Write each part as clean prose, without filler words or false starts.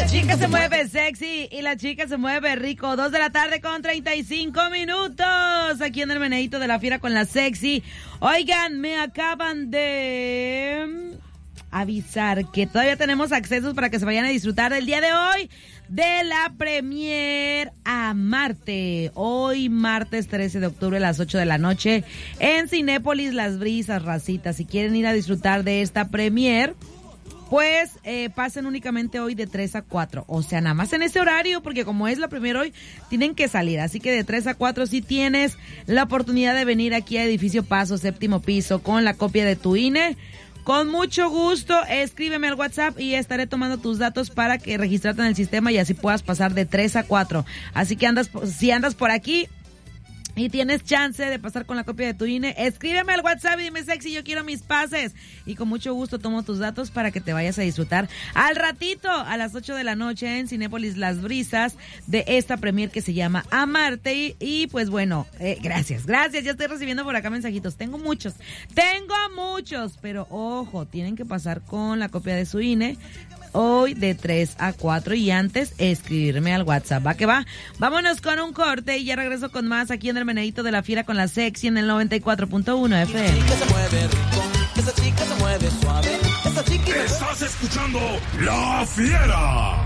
chica se mueve sexy y la chica se mueve rico. 2 de la tarde con 35 minutos. Aquí en el meneíto de la fiera con la sexy. Oigan, me acaban de avisar que todavía tenemos accesos para que se vayan a disfrutar el día de hoy de la premier Amarte. Hoy martes 13 de octubre a las 8 de la noche en Cinépolis Las Brisas, racita. Si quieren ir a disfrutar de esta premier, pues pasen únicamente hoy de 3 a 4. O sea, nada más en ese horario, porque como es la premier hoy, tienen que salir. Así que de 3 a 4 si tienes la oportunidad de venir aquí a Edificio Paso, 7º piso, con la copia de tu INE. Con mucho gusto, escríbeme al WhatsApp y estaré tomando tus datos para que registrarte en el sistema y así puedas pasar de 3 a 4. Así que si andas por aquí y tienes chance de pasar con la copia de tu INE, escríbeme al WhatsApp y dime, sexy, yo quiero mis pases. Y con mucho gusto tomo tus datos para que te vayas a disfrutar al ratito, a las 8 de la noche en Cinépolis Las Brisas, de esta premier que se llama Amarte. Y pues bueno, gracias. Ya estoy recibiendo por acá mensajitos. Tengo muchos, pero ojo, tienen que pasar con la copia de su INE hoy de 3 a 4 y antes escribirme al WhatsApp. Va que va. Vámonos con un corte y ya regreso con más aquí en el meneíto de la fiera con la sexy en el 94.1 FM. Esa chica se mueve rico, esa chica se mueve suave, esa chica... Estás escuchando La Fiera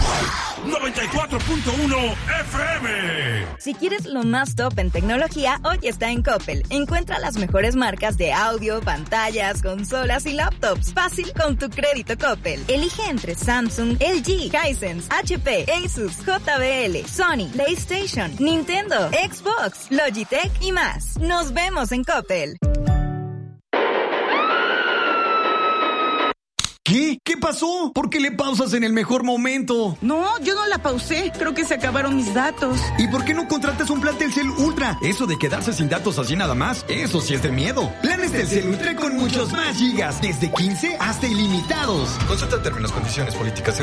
94.1 FM. Si quieres lo más top en tecnología, hoy está en Coppel. Encuentra las mejores marcas de audio, pantallas, consolas y laptops. Fácil con tu crédito Coppel. Elige entre Samsung, LG, Hisense, HP, Asus, JBL, Sony, PlayStation, Nintendo, Xbox, Logitech y más. Nos vemos en Coppel. ¿Qué? ¿Qué pasó? ¿Por qué le pausas en el mejor momento? No, yo no la pausé. Creo que se acabaron mis datos. ¿Y por qué no contratas un plan Telcel Ultra? Eso de quedarse sin datos así nada más, eso sí es de miedo. Planes Telcel Ultra con muchos más gigas, desde 15 hasta ilimitados. Consulta términos, condiciones, políticas.